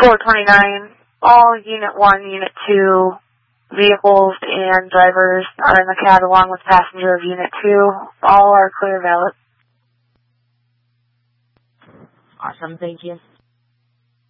429, all Unit 1, Unit 2 vehicles and drivers are in the cab along with passenger of Unit 2. All are clear valid. Awesome, thank you.